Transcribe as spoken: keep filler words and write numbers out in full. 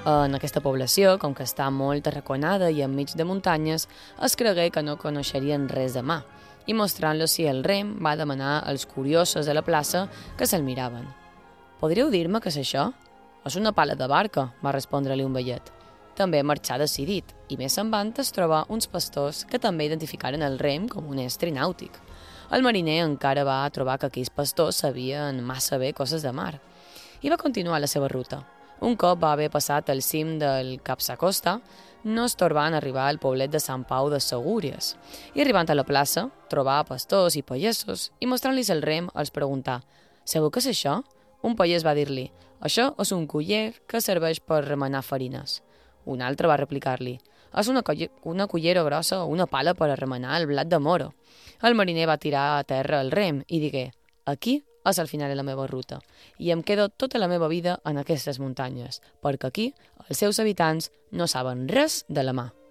En aquesta població, com que està molt arraconada i enmig de muntanyes, es cregué que no coneixerien res de mà, i mostrant-los el rem va demanar als curiosos de la plaça que se'l miraven. «Podríeu dir-me què és això?» «És una pala de barca», va respondre-li un vellet. També marxà decidit, i més endavant es troba uns pastors que també identificaren el rem com un estri nàutic. El mariner encara va trobar que aquells pastors sabien massa bé coses de mar, i va continuar la seva ruta. Un cop va haver passat el cim del Cap Sacosta, no es torbaven arribar al poblet de Sant Pau de Segúries, i arribant a la plaça, trobar pastors i pagesos, i mostrant-los el rem els preguntà: «Sabeu què és això?» Un pagès va dir-li: «Això és un culler que serveix per remenar farines». Un altre va replicar-li: «És una, colle una cullera grossa o una pala per a remenar el blat de moro». El mariner va tirar a terra el rem i digué: «Aquí és el final de la meva ruta, i em quedo tota la meva vida en aquestes muntanyes, perquè aquí els seus habitants no saben res de la mà».